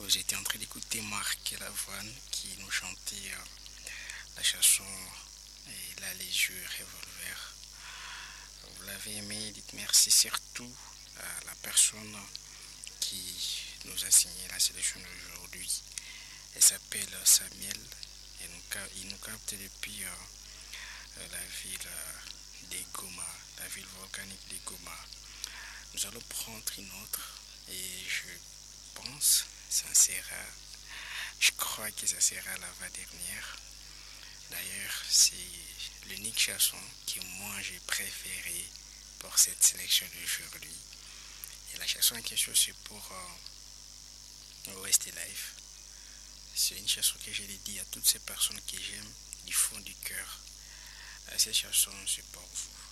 Vous étiez en train d'écouter Marc Lavoine qui nous chantait la chanson et La Légion Revolver. Vous l'avez aimé, dites merci surtout à la personne qui nous a signé la sélection d'aujourd'hui. Elle s'appelle Samuel et il nous capte depuis la ville de Goma, la ville volcanique de Goma. Nous allons prendre une autre et je crois que ça sera la dernière. D'ailleurs, c'est l'unique chanson que moi j'ai préférée pour cette sélection d'aujourd'hui. Et la chanson en question, c'est pour Westlife. C'est une chanson que je l'ai dit à toutes ces personnes que j'aime du fond du cœur. Cette chanson, c'est pour vous.